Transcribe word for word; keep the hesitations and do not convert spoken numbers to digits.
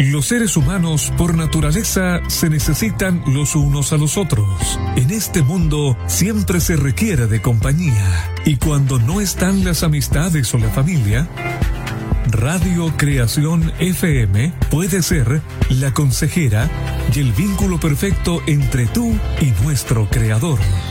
Los seres humanos, por naturaleza, se necesitan los unos a los otros. En este mundo siempre se requiere de compañía. Y cuando no están las amistades o la familia, Radio Creación F M puede ser la consejera y el vínculo perfecto entre tú y nuestro creador.